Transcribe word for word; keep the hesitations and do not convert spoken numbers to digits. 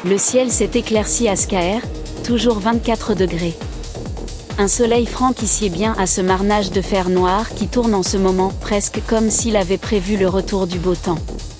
Le ciel s'est éclairci à Skaer, toujours vingt-quatre degrés. Un soleil franc qui sied bien à ce marnage de fer noir qui tourne en ce moment, presque comme s'il avait prévu le retour du beau temps.